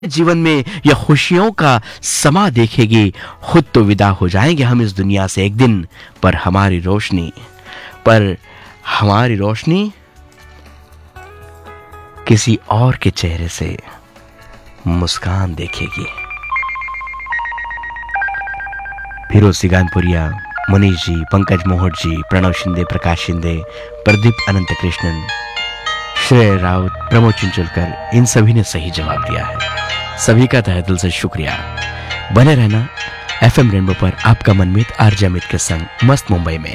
जीवन में यह खुशियों का समा देखेगी। खुद तो विदा हो जाएंगे हम इस दुनिया से एक दिन, पर हमारी रोशनी किसी और के चेहरे से मुस्कान देखेगी। फिरोज सिगानपुरिया, मुनीश जी, पंकज मोहट जी, प्रणव शिंदे, प्रकाश शिंदे, प्रदीप अनंत कृष्णन, श्रेय राउत, प्रमोद चिंचोलकर, इन सभी ने सही जवाब दिया है। सभी का तहे दिल से शुक्रिया। बने रहना एफएम रेनबो पर आपका मनमीत आरजे अमित के संग मस्त मुंबई में।